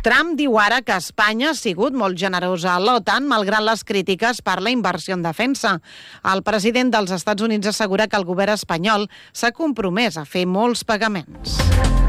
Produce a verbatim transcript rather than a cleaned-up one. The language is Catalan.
Trump diu ara que Espanya ha sigut molt generosa a l'OTAN malgrat les crítiques per la inversió en defensa. El president dels Estats Units assegura que el govern espanyol s'ha compromès a fer molts pagaments.